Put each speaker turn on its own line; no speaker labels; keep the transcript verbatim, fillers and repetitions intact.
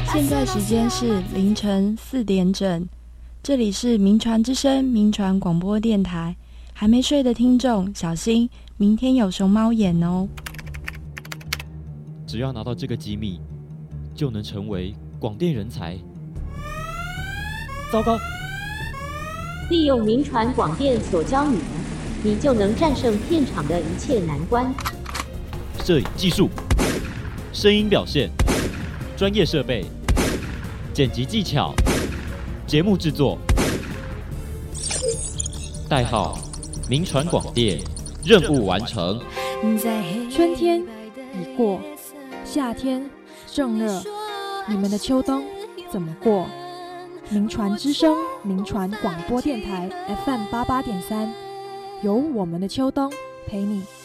现在时间是凌晨四点整，这里是民传之声民传广播电台。还没睡的听众小心，明天有熊猫眼哦。
只要拿到这个机密，就能成为广电人才。糟糕！
利用民传广电所教你的，你就能战胜片场的一切难关。
摄影技术、声音表现、专业设备、剪辑技巧、节目制作，代号民传广电，任务完成。
春天已过，夏天正热，你们的秋冬怎么过？民传之声，民传广播电台 F M 八八点三，有我们的秋冬陪你